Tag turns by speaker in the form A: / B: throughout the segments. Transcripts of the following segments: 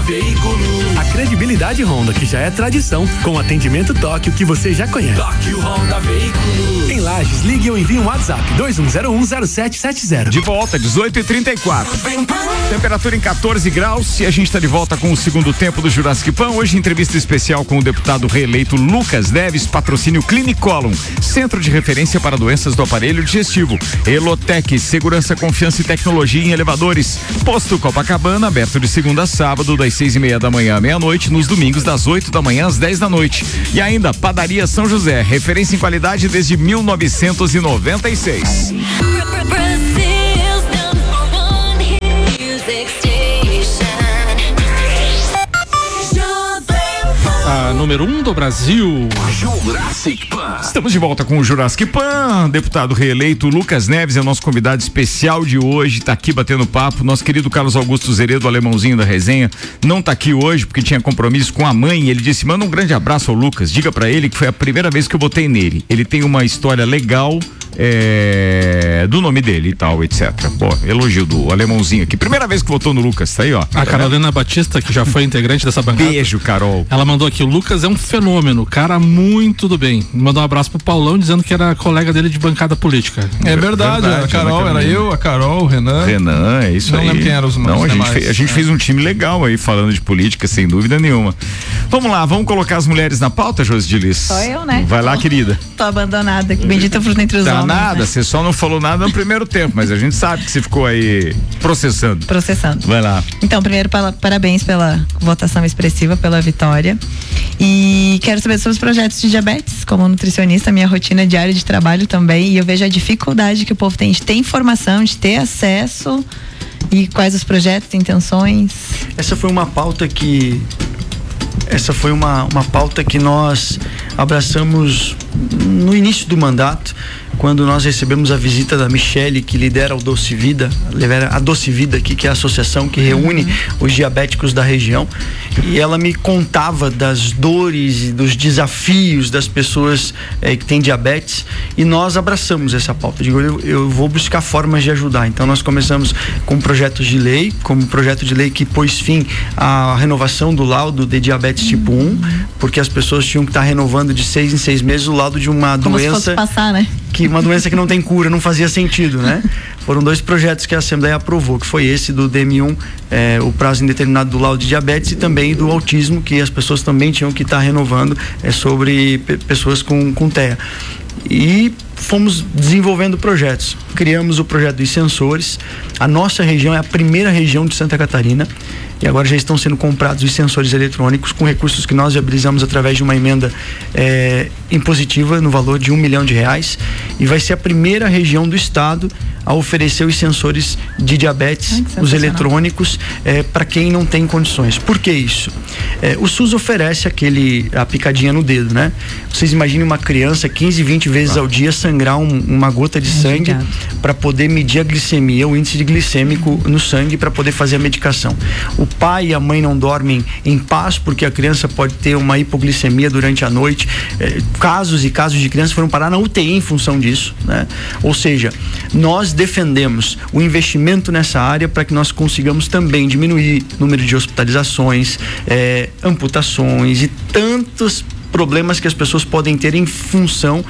A: Veículos.
B: A credibilidade Honda, que já é tradição, com atendimento Tóquio que você já conhece.
A: Tóquio Honda Veículos.
B: Em Lages, ligue ou envie um WhatsApp 21010770.
C: De volta, 18h34. Temperatura em 14 graus e a gente está de volta com o segundo tempo do Jurassic Pan. Hoje entrevista especial com o deputado reeleito Lucas Neves, patrocínio Clinicolum, centro de referência para doenças do aparelho digestivo. Elotec, segurança, confiança e tecnologia em elevadores. Posto Copacabana, aberto de segunda a sábado, das 6:30 da manhã à meia-noite, nos domingos das 8 da manhã às 10 da noite. E ainda, Padaria São José, referência em qualidade desde 1996.
D: A número 1 do Brasil.
A: Jurassic Pan.
C: Estamos de volta com o Jurassic Pan. Deputado reeleito Lucas Neves é o nosso convidado especial de hoje, tá aqui batendo papo. Nosso querido Carlos Augusto Zeredo, alemãozinho da resenha, não tá aqui hoje porque tinha compromisso com a mãe. Ele disse: manda um grande abraço ao Lucas, diga pra ele que foi a primeira vez que eu botei nele. Ele tem uma história legal do nome dele e tal, etc. Pô, elogio do alemãozinho aqui. Primeira vez que votou no Lucas, tá aí, ó.
D: A Carolina Batista, que já foi integrante dessa bancada.
C: Beijo, Carol.
D: Ela mandou aqui: o Lucas é um fenômeno, cara muito do bem. Mandou um abraço pro Paulão, dizendo que era colega dele de bancada política.
E: É verdade, a Carol, era eu, a Carol, o Renan.
C: Renan, é isso aí.
E: Não lembro quem eram os nomes.
C: Não, a gente fez um time legal aí, falando de política, sem dúvida nenhuma. Vamos lá, vamos colocar as mulheres na pauta, Josidilis?
F: Só eu, né?
C: Vai lá, querida.
F: Tô abandonada, que bendita fruta entre os homens.
C: Nada,
F: né?
C: você só não falou nada no primeiro tempo, mas a gente sabe que você ficou aí processando. Vai lá.
F: Então, primeiro, parabéns pela votação expressiva, pela vitória. E quero saber sobre os projetos de diabetes. Como nutricionista, minha rotina diária de trabalho também, e eu vejo a dificuldade que o povo tem de ter informação, de ter acesso. E quais os projetos, intenções?
G: Essa foi uma pauta que nós abraçamos no início do mandato, quando nós recebemos a visita da Michele, que lidera o Doce Vida, a Doce Vida aqui, que é a associação que reúne os diabéticos da região, e ela me contava das dores e dos desafios das pessoas que têm diabetes, e nós abraçamos essa pauta. Eu vou buscar formas de ajudar. Então nós começamos com projetos de lei, como projeto de lei que pôs fim à renovação do laudo de diabetes tipo 1, porque as pessoas tinham que estar renovando de 6 em 6 meses o laudo de uma
F: como
G: doença.
F: Se fosse passar, né?
G: Uma doença que não tem cura, não fazia sentido, né? Foram 2 projetos que a Assembleia aprovou, que foi esse do DM1, o prazo indeterminado do laudo de diabetes, e também do autismo, que as pessoas também tinham que estar renovando sobre pessoas com TEA. E fomos desenvolvendo projetos. Criamos o projeto dos sensores. A nossa região é a primeira região de Santa Catarina, e agora já estão sendo comprados os sensores eletrônicos com recursos que nós viabilizamos através de uma emenda impositiva no valor de R$1 milhão, e vai ser a primeira região do estado a oferecer os sensores de diabetes, os eletrônicos, para quem não tem condições. Por que isso? O SUS oferece a picadinha no dedo, né? Vocês imaginem uma criança 15, 20 vezes ao dia sangrar uma gota de sangue para poder medir a glicemia, o índice de glicêmico no sangue, para poder fazer a medicação. O pai e a mãe não dormem em paz porque a criança pode ter uma hipoglicemia durante a noite. Casos e casos de crianças foram parar na UTI em função disso, né? Ou seja, nós defendemos o investimento nessa área para que nós consigamos também diminuir o número de hospitalizações, amputações e tantos problemas que as pessoas podem ter em função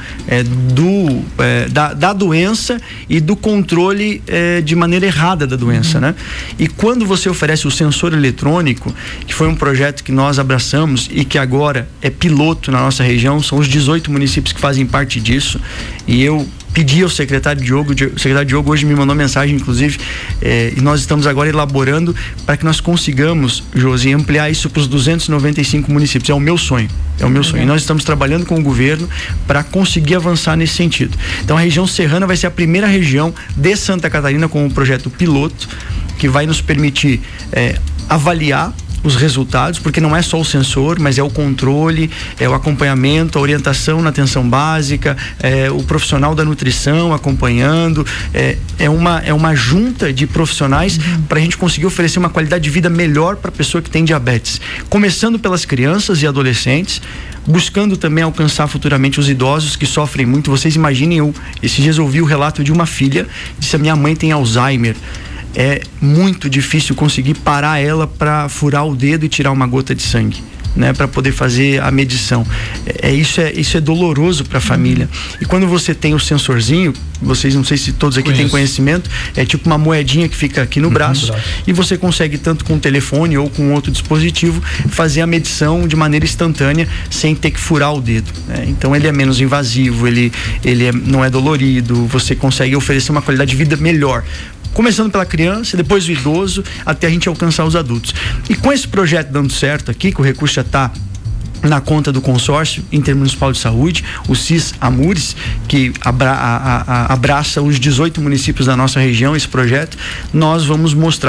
G: da doença e do controle de maneira errada da doença, né? E quando você oferece o sensor eletrônico, que foi um projeto que nós abraçamos e que agora é piloto na nossa região, são os 18 municípios que fazem parte disso, e eu pedi ao secretário Diogo, o secretário Diogo hoje me mandou mensagem, inclusive, e nós estamos agora elaborando para que nós consigamos, Josi, ampliar isso para os 295 municípios. É o meu sonho. E nós estamos trabalhando com o governo para conseguir avançar nesse sentido. Então a região serrana vai ser a primeira região de Santa Catarina com um projeto piloto que vai nos permitir avaliar os resultados, porque não é só o sensor, mas é o controle, é o acompanhamento, a orientação na atenção básica, o profissional da nutrição acompanhando, é uma junta de profissionais para a gente conseguir oferecer uma qualidade de vida melhor para a pessoa que tem diabetes, começando pelas crianças e adolescentes, buscando também alcançar futuramente os idosos que sofrem muito. Vocês imaginem, esses dias ouvi o relato de uma filha, disse: a minha mãe tem Alzheimer. é muito difícil conseguir parar ela para furar o dedo e tirar uma gota de sangue, né, para poder fazer a medição. Isso é doloroso para a família. E quando você tem o sensorzinho, vocês, não sei se todos aqui têm conhecimento, é tipo uma moedinha que fica aqui no braço, e você consegue, tanto com o telefone ou com outro dispositivo, fazer a medição de maneira instantânea sem ter que furar o dedo, né? Então ele é menos invasivo, não é dolorido, você consegue oferecer uma qualidade de vida melhor, começando pela criança, depois o idoso, até a gente alcançar os adultos. E com esse projeto dando certo aqui, que o recurso já está na conta do consórcio intermunicipal de saúde, o CIS Amures, que abraça os 18 municípios da nossa região, esse projeto, nós vamos mostrar